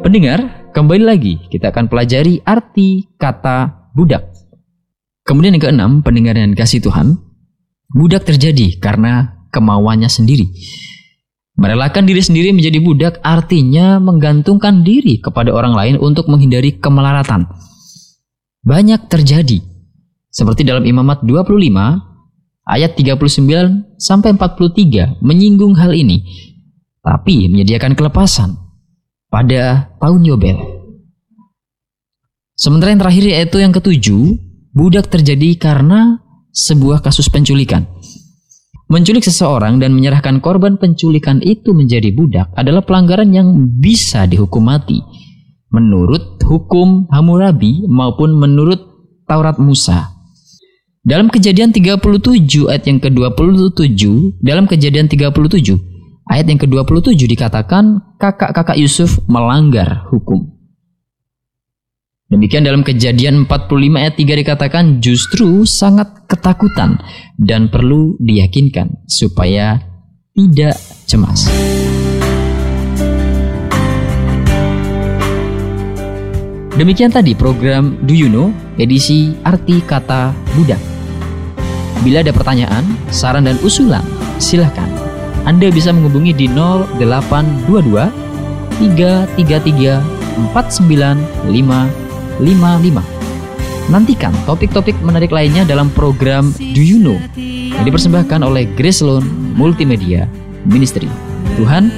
Pendengar, kembali lagi kita akan pelajari arti kata budak. Kemudian yang keenam, pendengar yang kasih Tuhan, budak terjadi karena kemauannya sendiri. Merelakan diri sendiri menjadi budak artinya menggantungkan diri kepada orang lain untuk menghindari kemelaratan. Banyak terjadi, seperti dalam Imamat 25 ayat 39 sampai 43 menyinggung hal ini, tapi menyediakan kelepasan pada tahun Yobel. Sementara yang terakhir yaitu yang ketujuh, budak terjadi karena sebuah kasus penculikan. Menculik seseorang dan menyerahkan korban penculikan itu menjadi budak adalah pelanggaran yang bisa dihukum mati menurut hukum Hammurabi maupun menurut Taurat Musa. Dalam Kejadian 37 ayat yang ke-27, dalam Kejadian 37 ayat yang ke-27 dikatakan kakak-kakak Yusuf melanggar hukum. Demikian dalam Kejadian 45 ayat 3 dikatakan justru sangat ketakutan dan perlu diyakinkan supaya tidak cemas. Demikian tadi program Do You Know edisi arti kata budak. Bila ada pertanyaan, saran dan usulan, silakan. Anda bisa menghubungi di 0822 333 49555. Nantikan topik-topik menarik lainnya dalam program Do You Know yang dipersembahkan oleh Grace Loan Multimedia Ministry. Tuhan